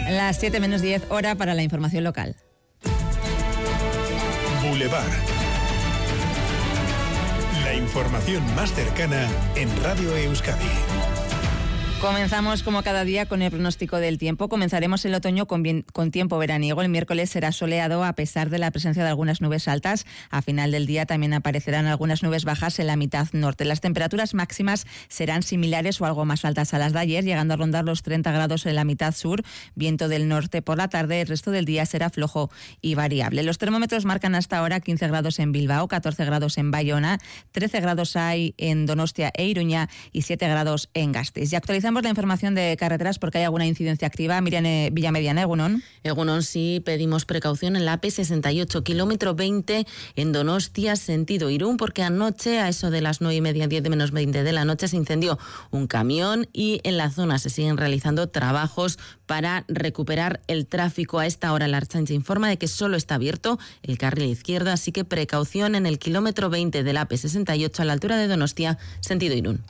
Las 7 menos 10, hora para la información local. Boulevard. La información más cercana en Radio Euskadi. Comenzamos como cada día con el pronóstico del tiempo. Comenzaremos el otoño con tiempo veraniego. El miércoles será soleado a pesar de la presencia de algunas nubes altas. A final del día también aparecerán algunas nubes bajas en la mitad norte. Las temperaturas máximas serán similares o algo más altas a las de ayer, llegando a rondar los 30 grados en la mitad sur. Viento del norte por la tarde. El resto del día será flojo y variable. Los termómetros marcan hasta ahora 15 grados en Bilbao, 14 grados en Bayona, 13 grados hay en Donostia e Iruña y 7 grados en Gasteiz. Y actualizamos la información de carreteras porque hay alguna incidencia activa. Miriam Villamediana, Egunon. Egunon, sí, pedimos precaución en la AP68, kilómetro 20 en Donostia, sentido Irún, porque anoche a eso de las 9:30, 10 menos 20 de la noche se incendió un camión y en la zona se siguen realizando trabajos para recuperar el tráfico. A esta hora la Ertzaintza informa de que solo está abierto el carril izquierdo, así que precaución en el kilómetro 20 de la AP68 a la altura de Donostia, sentido Irún.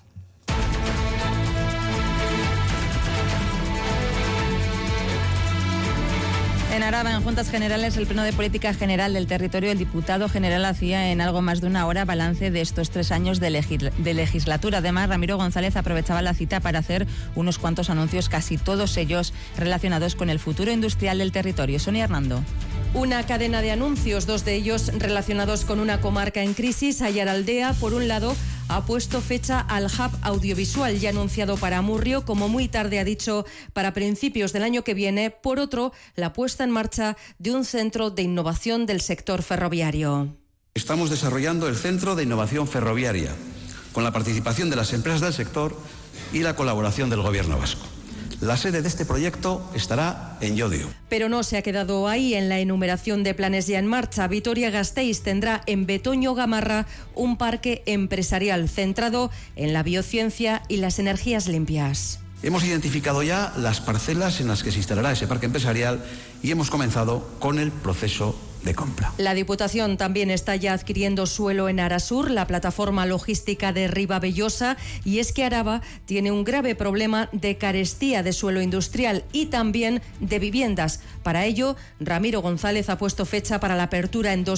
En Araba, en Juntas Generales, el Pleno de Política General del Territorio, el diputado general hacía en algo más de una hora balance de estos 3 años de legislatura. Además, Ramiro González aprovechaba la cita para hacer unos cuantos anuncios, casi todos ellos relacionados con el futuro industrial del territorio. Sonia Hernando. Una cadena de anuncios, 2 de ellos relacionados con una comarca en crisis. Aiaraldea, por un lado, ha puesto fecha al hub audiovisual ya anunciado para Amurrio, como muy tarde ha dicho, para principios del año que viene. Por otro, la puesta en marcha de un centro de innovación del sector ferroviario. Estamos desarrollando el Centro de Innovación Ferroviaria, con la participación de las empresas del sector y la colaboración del Gobierno vasco. La sede de este proyecto estará en Llodio. Pero no se ha quedado ahí en la enumeración de planes ya en marcha. Vitoria-Gasteiz tendrá en Betoño-Gamarra un parque empresarial centrado en la biociencia y las energías limpias. Hemos identificado ya las parcelas en las que se instalará ese parque empresarial y hemos comenzado con el proceso de compra. La Diputación también está ya adquiriendo suelo en Arasur, la plataforma logística de Ribabellosa, y es que Araba tiene un grave problema de carestía de suelo industrial y también de viviendas. Para ello, Ramiro González ha puesto fecha para la apertura en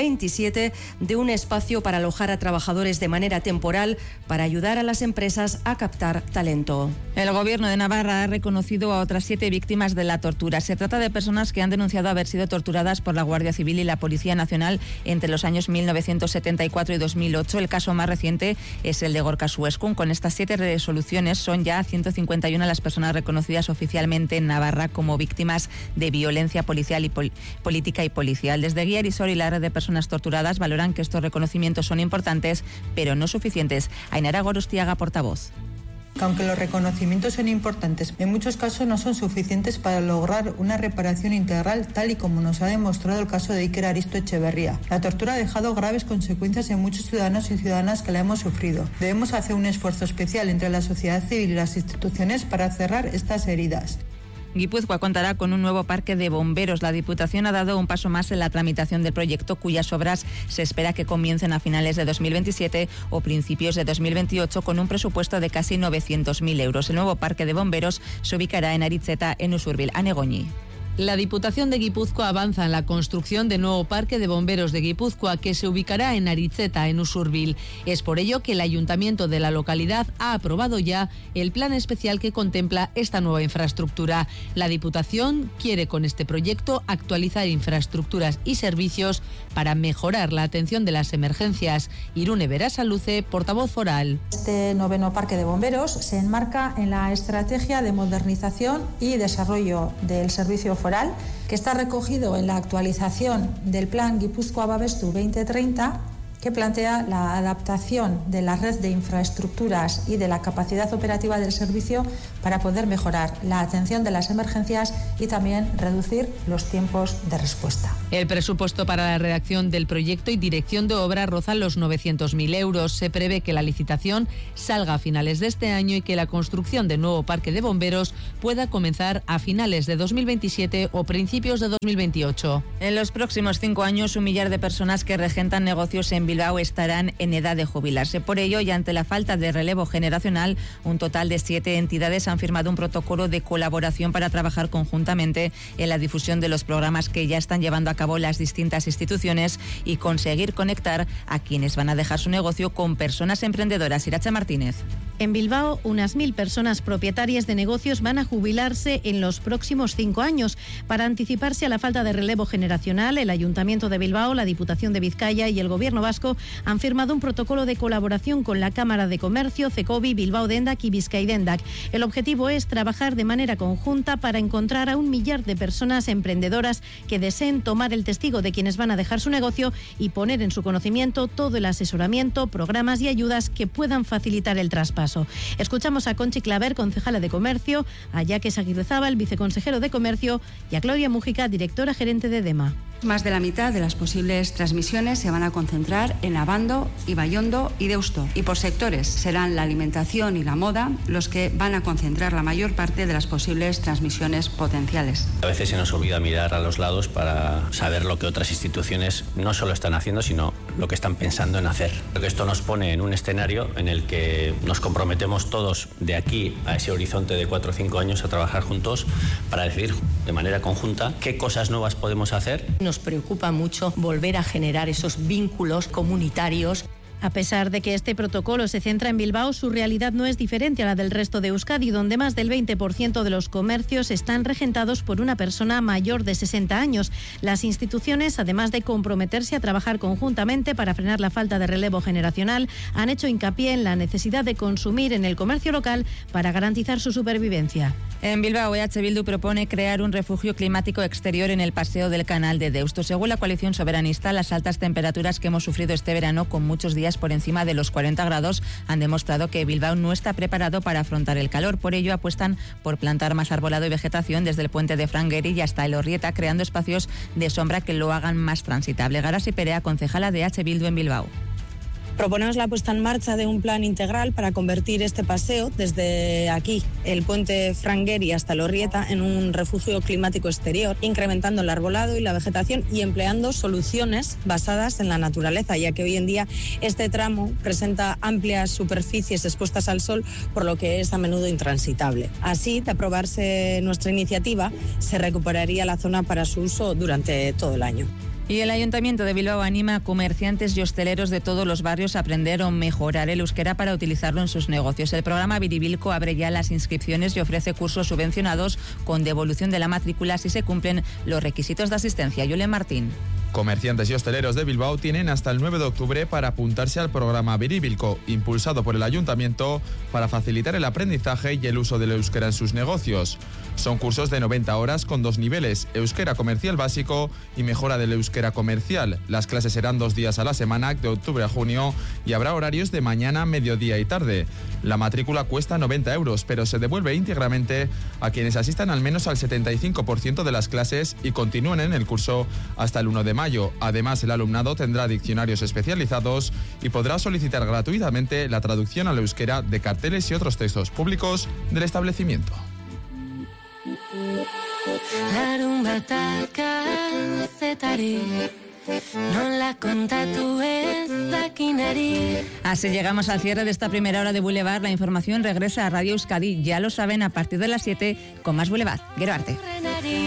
2027 de un espacio para alojar a trabajadores de manera temporal para ayudar a las empresas a captar talento. El Gobierno de Navarra ha reconocido a otras 7 víctimas de la tortura. Se trata de personas que han denunciado haber sido torturadas por la Guardia Civil y la Policía Nacional entre los años 1974 y 2008. El caso más reciente es el de Gorka Sueskun. Con estas 7 resoluciones son ya 151 las personas reconocidas oficialmente en Navarra como víctimas de violencia policial y política y policial. Desde Guía Erisor y la red de personas torturadas valoran que estos reconocimientos son importantes, pero no suficientes. Ainara Gorostiaga, portavoz. Aunque los reconocimientos son importantes, en muchos casos no son suficientes para lograr una reparación integral, tal y como nos ha demostrado el caso de Iker Aristo Echeverría. La tortura ha dejado graves consecuencias en muchos ciudadanos y ciudadanas que la hemos sufrido. Debemos hacer un esfuerzo especial entre la sociedad civil y las instituciones para cerrar estas heridas. Guipúzcoa contará con un nuevo parque de bomberos. La Diputación ha dado un paso más en la tramitación del proyecto, cuyas obras se espera que comiencen a finales de 2027 o principios de 2028 con un presupuesto de casi 900.000 euros. El nuevo parque de bomberos se ubicará en Aritzeta, en Usurbil, Anegoñi. La Diputación de Guipúzcoa avanza en la construcción del nuevo parque de bomberos de Guipúzcoa, que se ubicará en Aritzeta, en Usurbil. Es por ello que el ayuntamiento de la localidad ha aprobado ya el plan especial que contempla esta nueva infraestructura. La Diputación quiere con este proyecto actualizar infraestructuras y servicios para mejorar la atención de las emergencias. Irune Berasaluce, portavoz foral. Este noveno parque de bomberos se enmarca en la estrategia de modernización y desarrollo del servicio foral, que está recogido en la actualización del Plan Guipúzcoa Babestu 2030, que plantea la adaptación de la red de infraestructuras y de la capacidad operativa del servicio para poder mejorar la atención de las emergencias y también reducir los tiempos de respuesta. El presupuesto para la redacción del proyecto y dirección de obra rozan los 900.000 euros. Se prevé que la licitación salga a finales de este año y que la construcción del nuevo parque de bomberos pueda comenzar a finales de 2027 o principios de 2028. En los próximos 5 años, 1 millar de personas que regentan negocios en Bilbao estarán en edad de jubilarse. Por ello, y ante la falta de relevo generacional, un total de 7 entidades han firmado un protocolo de colaboración para trabajar conjuntamente en la difusión de los programas que ya están llevando a cabo las distintas instituciones y conseguir conectar a quienes van a dejar su negocio con personas emprendedoras. Irache Martínez. En Bilbao, unas 1.000 personas propietarias de negocios van a jubilarse en los próximos 5 años. Para anticiparse a la falta de relevo generacional, el Ayuntamiento de Bilbao, la Diputación de Vizcaya y el Gobierno vasco han firmado un protocolo de colaboración con la Cámara de Comercio, Cecobi, Bilbao Dendak y Vizcaidendak. El objetivo es trabajar de manera conjunta para encontrar a 1 millar de personas emprendedoras que deseen tomar el testigo de quienes van a dejar su negocio y poner en su conocimiento todo el asesoramiento, programas y ayudas que puedan facilitar el traspaso. Escuchamos a Conchi Claver, concejala de Comercio, a Yaques Aguirrezábal, viceconsejero de Comercio, y a Gloria Mújica, directora gerente de DEMA. Más de la mitad de las posibles transmisiones se van a concentrar en Abando, Ibaiondo y Deusto. Y por sectores serán la alimentación y la moda los que van a concentrar la mayor parte de las posibles transmisiones potenciales. A veces se nos olvida mirar a los lados para saber lo que otras instituciones no solo están haciendo, sino lo que están pensando en hacer. Porque esto nos pone en un escenario en el que nos comprometemos todos de aquí a ese horizonte de 4 o 5 años a trabajar juntos para decidir de manera conjunta qué cosas nuevas podemos hacer. Nos preocupa mucho volver a generar esos vínculos comunitarios. A pesar de que este protocolo se centra en Bilbao, su realidad no es diferente a la del resto de Euskadi, donde más del 20% de los comercios están regentados por una persona mayor de 60 años. Las instituciones, además de comprometerse a trabajar conjuntamente para frenar la falta de relevo generacional, han hecho hincapié en la necesidad de consumir en el comercio local para garantizar su supervivencia. En Bilbao, EH Bildu propone crear un refugio climático exterior en el paseo del Canal de Deusto. Según la coalición soberanista, las altas temperaturas que hemos sufrido este verano, con muchos días por encima de los 40 grados, han demostrado que Bilbao no está preparado para afrontar el calor. Por ello, apuestan por plantar más arbolado y vegetación desde el puente de Frangueri y hasta Elorrieta, creando espacios de sombra que lo hagan más transitable. Garasi Perea, concejala de EH Bildu en Bilbao. Proponemos la puesta en marcha de un plan integral para convertir este paseo desde aquí, el puente Frangueri hasta Elorrieta, en un refugio climático exterior, incrementando el arbolado y la vegetación y empleando soluciones basadas en la naturaleza, ya que hoy en día este tramo presenta amplias superficies expuestas al sol, por lo que es a menudo intransitable. Así, de aprobarse nuestra iniciativa, se recuperaría la zona para su uso durante todo el año. Y el Ayuntamiento de Bilbao anima a comerciantes y hosteleros de todos los barrios a aprender o mejorar el euskera para utilizarlo en sus negocios. El programa Biribilco abre ya las inscripciones y ofrece cursos subvencionados con devolución de la matrícula si se cumplen los requisitos de asistencia. Yule Martín. Comerciantes y hosteleros de Bilbao tienen hasta el 9 de octubre para apuntarse al programa Biribilco, impulsado por el Ayuntamiento para facilitar el aprendizaje y el uso del euskera en sus negocios. Son cursos de 90 horas con 2 niveles, euskera comercial básico y mejora del euskera comercial. Las clases serán 2 días a la semana, de octubre a junio, y habrá horarios de mañana, mediodía y tarde. La matrícula cuesta 90 euros, pero se devuelve íntegramente a quienes asistan al menos al 75% de las clases y continúen en el curso hasta el 1 de mayo. Además, el alumnado tendrá diccionarios especializados y podrá solicitar gratuitamente la traducción al euskera de carteles y otros textos públicos del establecimiento. Así llegamos al cierre de esta primera hora de Boulevard. La información regresa a Radio Euskadi, ya lo saben, a partir de las 7 con más Boulevard. Gero arte.